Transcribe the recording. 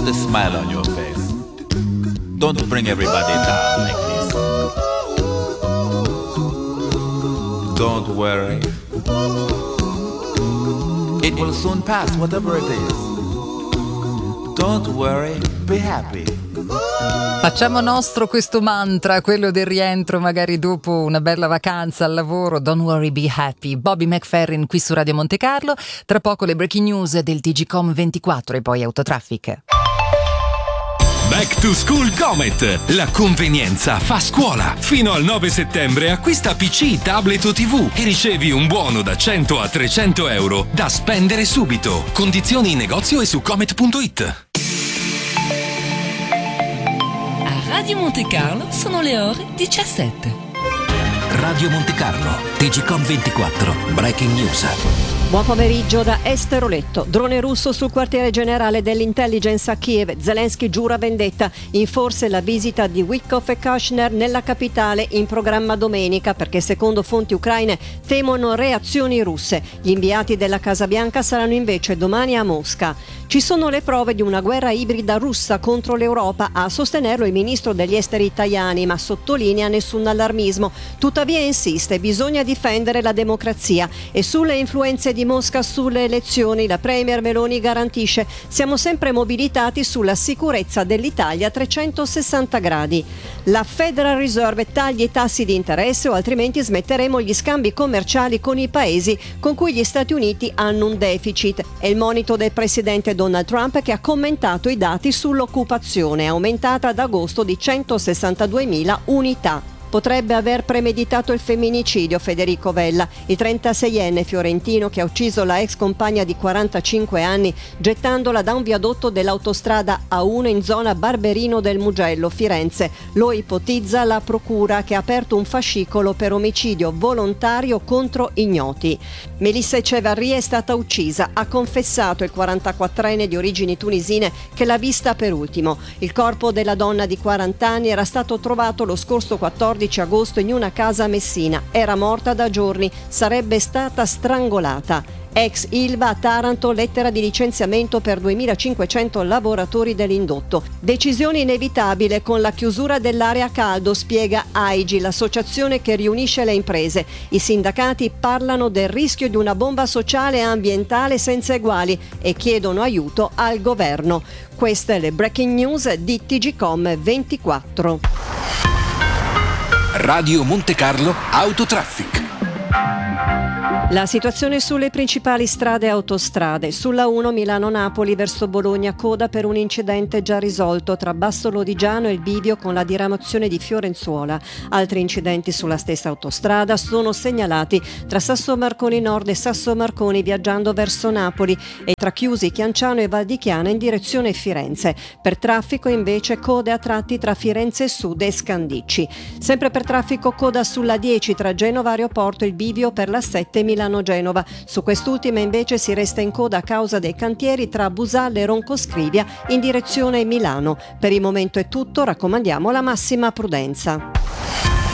Put a smile on your face. Don't bring everybody down like this. Don't worry. It will soon pass, whatever it is. Don't worry, be happy. Facciamo nostro questo mantra, quello del rientro magari dopo una bella vacanza al lavoro. Don't worry, be happy. Bobby McFerrin qui su Radio Monte Carlo. Tra poco le breaking news del TGcom 24 e poi Autotraffic. Back to School Comet. La convenienza fa scuola. Fino al 9 settembre acquista PC, tablet o TV e ricevi un buono da 100 a 300 euro da spendere subito. Condizioni in negozio e su comet.it. Radio Monte Carlo sono le ore 17. Radio Monte Carlo, TGcom 24, Breaking News. Buon pomeriggio da Estero Letto. Drone russo sul quartiere generale dell'intelligence a Kiev. Zelensky giura vendetta. In forse la visita di Witkoff e Kushner nella capitale in programma domenica perché secondo fonti ucraine temono reazioni russe. Gli inviati della Casa Bianca saranno invece domani a Mosca. Ci sono le prove di una guerra ibrida russa contro l'Europa, a sostenerlo il ministro degli esteri Tajani, ma sottolinea nessun allarmismo. Tuttavia insiste, bisogna difendere la democrazia. E sulle influenze di Mosca sulle elezioni, la premier Meloni garantisce: siamo sempre mobilitati sulla sicurezza dell'Italia a 360 gradi. La Federal Reserve taglia i tassi di interesse o altrimenti smetteremo gli scambi commerciali con i paesi con cui gli Stati Uniti hanno un deficit. È il monito del presidente Donald Trump che ha commentato i dati sull'occupazione, aumentata ad agosto di 162.000 unità. Potrebbe aver premeditato il femminicidio Federico Vella, il 36enne fiorentino che ha ucciso la ex compagna di 45 anni gettandola da un viadotto dell'autostrada A1 in zona Barberino del Mugello, Firenze. Lo ipotizza la procura che ha aperto un fascicolo per omicidio volontario contro ignoti. Melissa Echevarri è stata uccisa, ha confessato il 44enne di origini tunisine che l'ha vista per ultimo. Il corpo della donna di 40 anni era stato trovato lo scorso 14 agosto in una casa a Messina. Era morta da giorni, sarebbe stata strangolata. Ex Ilva a Taranto, lettera di licenziamento per 2.500 lavoratori dell'indotto. Decisione inevitabile con la chiusura dell'area caldo, spiega AIGI, l'associazione che riunisce le imprese. I sindacati parlano del rischio di una bomba sociale e ambientale senza eguali e chiedono aiuto al governo. Queste le breaking news di TGcom 24. Radio Monte Carlo, Autotraffic. La situazione sulle principali strade e autostrade. Sulla 1 Milano-Napoli verso Bologna, coda per un incidente già risolto tra Basso Lodigiano e il bivio con la diramazione di Fiorenzuola. Altri incidenti sulla stessa autostrada sono segnalati tra Sasso Marconi Nord e Sasso Marconi viaggiando verso Napoli e tra Chiusi, Chianciano e Val di Chiana in direzione Firenze. Per traffico invece code a tratti tra Firenze Sud e Scandicci. Sempre per traffico coda sulla 10 tra Genova Aeroporto e il bivio per la 7 Milano-Genova. Su quest'ultima invece si resta in coda a causa dei cantieri tra Busalle e Roncoscrivia in direzione Milano. Per il momento è tutto, raccomandiamo la massima prudenza.